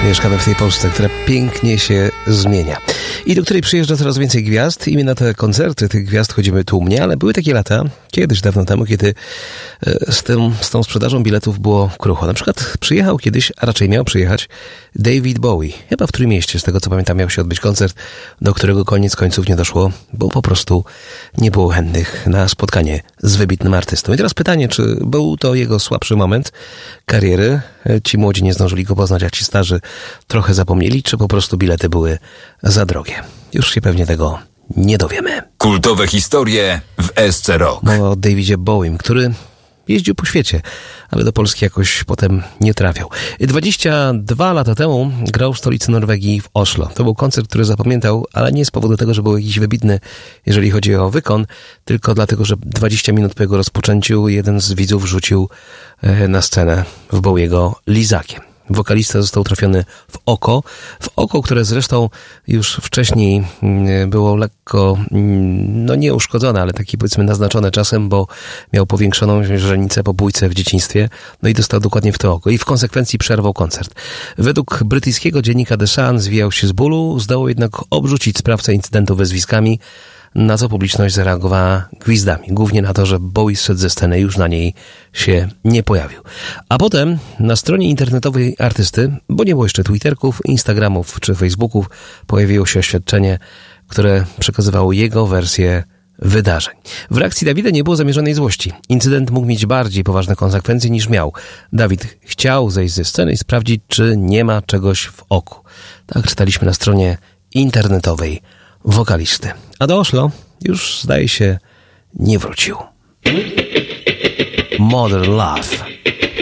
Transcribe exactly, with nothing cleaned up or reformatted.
Mieszkamy w tej Polsce, która pięknie się zmienia i do której przyjeżdża coraz więcej gwiazd i my na te koncerty tych gwiazd chodzimy tłumnie, ale były takie lata, kiedyś dawno temu, kiedy z, tym, z tą sprzedażą biletów było krucho. Na przykład przyjechał kiedyś, a raczej miał przyjechać David Bowie. Chyba w Trójmieście, z tego co pamiętam, miał się odbyć koncert, do którego koniec końców nie doszło, bo po prostu nie było chętnych na spotkanie z wybitnym artystą. I teraz pytanie, czy był to jego słabszy moment kariery? Ci młodzi nie zdążyli go poznać, a ci starzy trochę zapomnieli, czy po prostu bilety były za drogie? Już się pewnie tego nie dowiemy. Kultowe historie w S C Rock. Mowa o Davidzie Bowiem, który jeździł po świecie, ale do Polski jakoś potem nie trafiał. dwadzieścia dwa lata temu grał w stolicy Norwegii w Oslo. To był koncert, który zapamiętał, ale nie z powodu tego, że był jakiś wybitny, jeżeli chodzi o wykon, tylko dlatego, że dwadzieścia minut po jego rozpoczęciu jeden z widzów rzucił na scenę w Bowiego lizakiem. Wokalista został trafiony w oko, w oko, które zresztą już wcześniej było lekko, no nie uszkodzone, ale takie powiedzmy naznaczone czasem, bo miał powiększoną źrenicę po bójce w dzieciństwie, no i dostał dokładnie w to oko i w konsekwencji przerwał koncert. Według brytyjskiego dziennika The Sun zwijał się z bólu, zdołał jednak obrzucić sprawcę incydentu wezwiskami, na co publiczność zareagowała gwizdami. Głównie na to, że Bowie zszedł ze sceny, już na niej się nie pojawił. A potem na stronie internetowej artysty, bo nie było jeszcze Twitterków, Instagramów czy Facebooków, pojawiło się oświadczenie, które przekazywało jego wersję wydarzeń. W reakcji Dawida nie było zamierzonej złości. Incydent mógł mieć bardziej poważne konsekwencje niż miał. Dawid chciał zejść ze sceny i sprawdzić, czy nie ma czegoś w oku. Tak czytaliśmy na stronie internetowej wokalisty. A do Oslo już, zdaje się, nie wrócił. Modern Love.